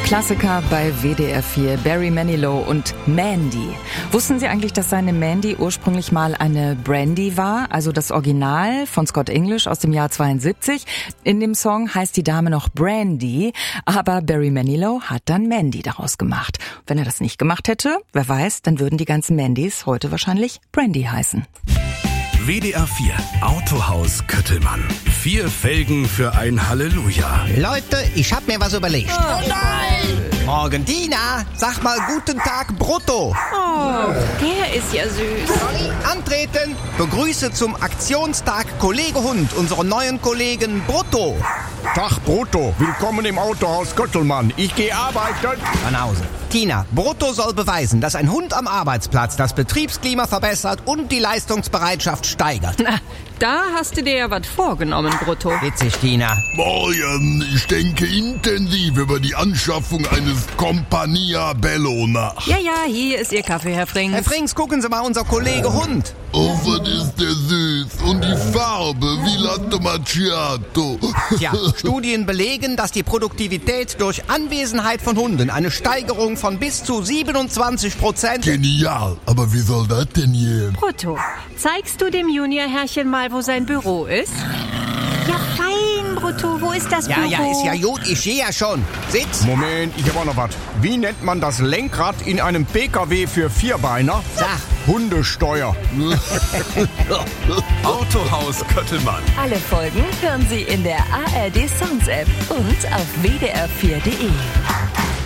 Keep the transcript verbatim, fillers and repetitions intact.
Klassiker bei W D R vier, Barry Manilow und Mandy. Wussten Sie eigentlich, dass seine Mandy ursprünglich mal eine Brandy war? Also das Original von Scott English aus dem Jahr zweiundsiebzig. In dem Song heißt die Dame noch Brandy, aber Barry Manilow hat dann Mandy daraus gemacht. Wenn er das nicht gemacht hätte, wer weiß, dann würden die ganzen Mandys heute wahrscheinlich Brandy heißen. W D R vier Autohaus Köttelmann. Vier Felgen für ein Halleluja. Leute, ich hab mir was überlegt. Oh nein! Morgen, Dina, sag mal guten Tag, Brutto. Oh, der ist ja süß. Conny, antreten. Begrüße zum Aktionstag Kollege Hund, unseren neuen Kollegen Brutto. Tag, Brutto. Willkommen im Autohaus Köttelmann. Ich gehe arbeiten. Nach Hause. Tina, Brutto soll beweisen, dass ein Hund am Arbeitsplatz das Betriebsklima verbessert und die Leistungsbereitschaft steigert. Na, da hast du dir ja was vorgenommen, Brutto. Witzig, Tina. Morgen, ich denke intensiv über die Anschaffung eines Compagnia Bello nach. Ja, ja, hier ist Ihr Kaffee, Herr Frings. Herr Frings, gucken Sie mal, unser Kollege Hund. Oh, was ist der süß. Und die Farbe wie Latte Macchiato. Tja, Studien belegen, dass die Produktivität durch Anwesenheit von Hunden eine Steigerung von bis zu siebenundzwanzig Prozent... Genial, aber wie soll das denn hier? Brutto, zeigst du dem Juniorherrchen mal, wo sein Büro ist? Ja, fein, Brutto, wo ist das Ja, Büro? ja, ist ja gut, ich sehe ja schon. Sitz. Moment, ich habe auch noch was. Wie nennt man das Lenkrad in einem P K W für Vierbeiner? Sag. Hundesteuer. Autohaus Köttelmann. Alle Folgen hören Sie in der A R D Songs App und auf w d r vier punkt d e.